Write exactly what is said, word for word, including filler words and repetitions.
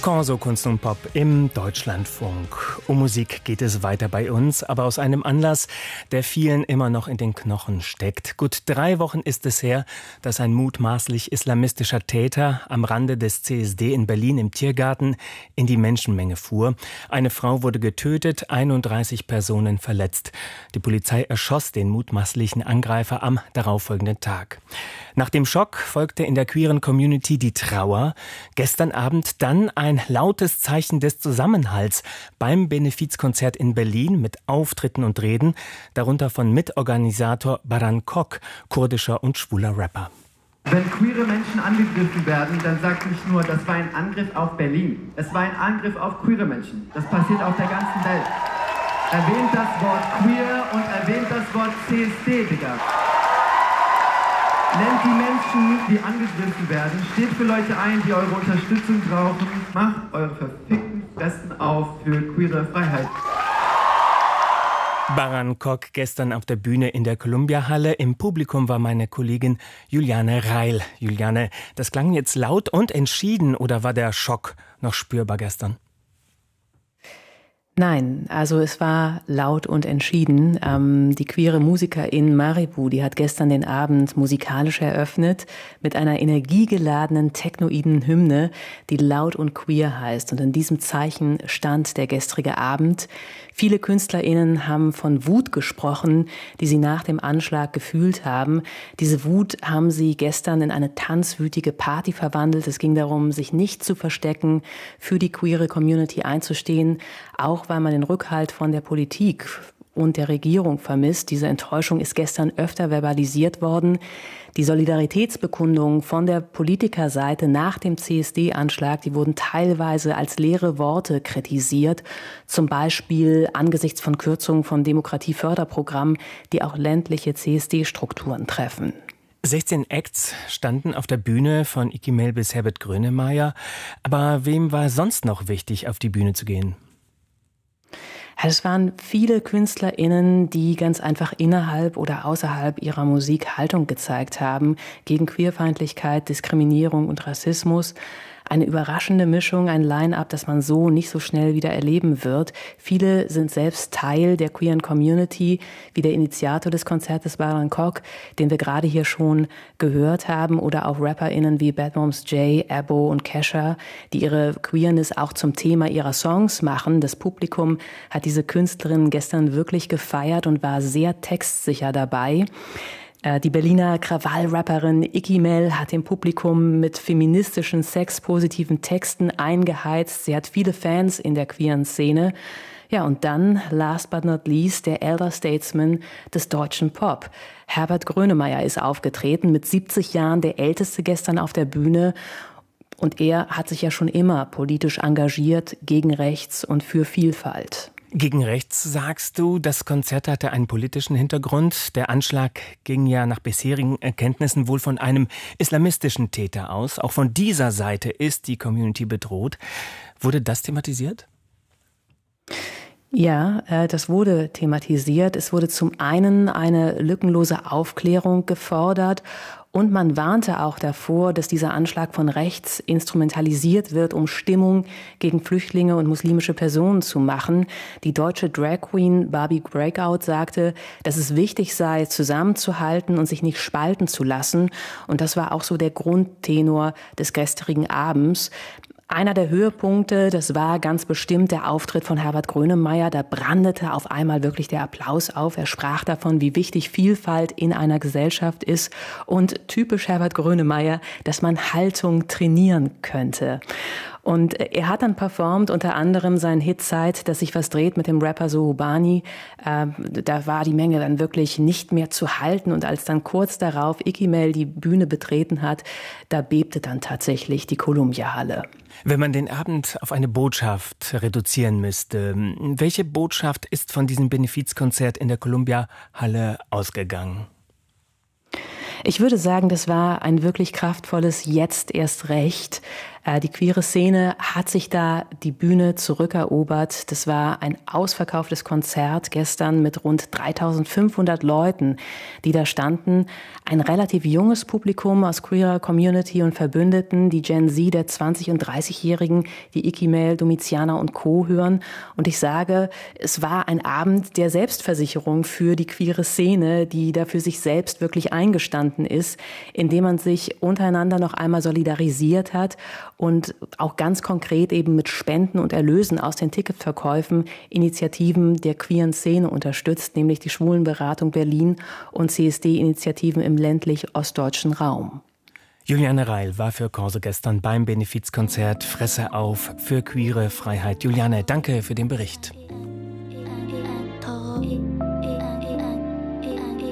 Corso Kunst und Pop im Deutschlandfunk. Um Musik geht es weiter bei uns, aber aus einem Anlass, der vielen immer noch in den Knochen steckt. Gut drei Wochen ist es her, dass ein mutmaßlich islamistischer Täter am Rande des C S D in Berlin im Tiergarten in die Menschenmenge fuhr. Eine Frau wurde getötet, einunddreißig Personen verletzt. Die Polizei erschoss den mutmaßlichen Angreifer am darauffolgenden Tag. Nach dem Schock folgte in der queeren Community die Trauer. Gestern Abend dann ein lautes Zeichen des Zusammenhalts beim Benefizkonzert in Berlin mit Auftritten und Reden, darunter von Mitorganisator Baran Kok, kurdischer und schwuler Rapper. Wenn queere Menschen angegriffen werden, dann sagt nicht nur, das war ein Angriff auf Berlin. Es war ein Angriff auf queere Menschen. Das passiert auf der ganzen Welt. Erwähnt das Wort queer und erwähnt das Wort C S D, Digga. Nennt die Menschen, die angegriffen werden, steht für Leute ein, die eure Unterstützung brauchen. Macht eure verfickten Fressen auf für queere Freiheit. Baran Kok gestern auf der Bühne in der Columbia-Halle. Im Publikum war meine Kollegin Juliane Reil. Juliane, das klang jetzt laut und entschieden, oder war der Schock noch spürbar gestern? Nein, also es war laut und entschieden. Ähm, die queere Musikerin Maribu, die hat gestern den Abend musikalisch eröffnet mit einer energiegeladenen, technoiden Hymne, die laut und queer heißt. Und in diesem Zeichen stand der gestrige Abend. Viele KünstlerInnen haben von Wut gesprochen, die sie nach dem Anschlag gefühlt haben. Diese Wut haben sie gestern in eine tanzwütige Party verwandelt. Es ging darum, sich nicht zu verstecken, für die queere Community einzustehen, auch weil man den Rückhalt von der Politik und der Regierung vermisst. Diese Enttäuschung ist gestern öfter verbalisiert worden. Die Solidaritätsbekundungen von der Politikerseite nach dem C S D-Anschlag, die wurden teilweise als leere Worte kritisiert. Zum Beispiel angesichts von Kürzungen von Demokratieförderprogrammen, die auch ländliche C S D-Strukturen treffen. sechzehn Acts standen auf der Bühne, von Iki Mel bis Herbert Grönemeyer. Aber wem war sonst noch wichtig, auf die Bühne zu gehen? Es waren viele KünstlerInnen, die ganz einfach innerhalb oder außerhalb ihrer Musik Haltung gezeigt haben gegen Queerfeindlichkeit, Diskriminierung und Rassismus. Eine überraschende Mischung, ein Line-up, das man so nicht so schnell wieder erleben wird. Viele sind selbst Teil der queeren Community, wie der Initiator des Konzertes Baran Kok, den wir gerade hier schon gehört haben, oder auch RapperInnen wie Bad Moms J, Abo und Kesha, die ihre Queerness auch zum Thema ihrer Songs machen. Das Publikum hat diese Künstlerin gestern wirklich gefeiert und war sehr textsicher dabei. Die Berliner Krawall-Rapperin Iki Mel hat dem Publikum mit feministischen, sexpositiven Texten eingeheizt. Sie hat viele Fans in der queeren Szene. Ja, und dann, last but not least, der Elder Statesman des deutschen Pop. Herbert Grönemeyer ist aufgetreten, mit siebzig Jahren der Älteste gestern auf der Bühne. Und er hat sich ja schon immer politisch engagiert, gegen Rechts und für Vielfalt. Gegen rechts, sagst du, das Konzert hatte einen politischen Hintergrund. Der Anschlag ging ja nach bisherigen Erkenntnissen wohl von einem islamistischen Täter aus. Auch von dieser Seite ist die Community bedroht. Wurde das thematisiert? Ja, das wurde thematisiert. Es wurde zum einen eine lückenlose Aufklärung gefordert. Und man warnte auch davor, dass dieser Anschlag von rechts instrumentalisiert wird, um Stimmung gegen Flüchtlinge und muslimische Personen zu machen. Die deutsche Drag Queen Barbie Breakout sagte, dass es wichtig sei, zusammenzuhalten und sich nicht spalten zu lassen. Und das war auch so der Grundtenor des gestrigen Abends. Einer der Höhepunkte, das war ganz bestimmt der Auftritt von Herbert Grönemeyer. Da brandete auf einmal wirklich der Applaus auf. Er sprach davon, wie wichtig Vielfalt in einer Gesellschaft ist. Und typisch Herbert Grönemeyer, dass man Haltung trainieren könnte. Und er hat dann performt, unter anderem seinen Hit Zeit, dass sich was dreht mit dem Rapper Sohobani. Äh, da war die Menge dann wirklich nicht mehr zu halten. Und als dann kurz darauf Iki Mel die Bühne betreten hat, da bebte dann tatsächlich die Columbia-Halle. Wenn man den Abend auf eine Botschaft reduzieren müsste, welche Botschaft ist von diesem Benefizkonzert in der Columbia-Halle ausgegangen? Ich würde sagen, das war ein wirklich kraftvolles Jetzt erst recht. Die queere Szene hat sich da die Bühne zurückerobert. Das war ein ausverkauftes Konzert gestern mit rund dreitausendfünfhundert Leuten, die da standen. Ein relativ junges Publikum aus queerer Community und Verbündeten, die Gen Z der zwanzig- und dreißigjährigen, die Ikimel, Domiziana und Co. hören. Und ich sage, es war ein Abend der Selbstversicherung für die queere Szene, die da für sich selbst wirklich eingestanden ist, indem man sich untereinander noch einmal solidarisiert hat und auch ganz konkret eben mit Spenden und Erlösen aus den Ticketverkäufen Initiativen der queeren Szene unterstützt, nämlich die Schwulenberatung Berlin und C S D-Initiativen im ländlich-ostdeutschen Raum. Juliane Reil war für Corso gestern beim Benefizkonzert Fresse auf für queere Freiheit. Juliane, danke für den Bericht.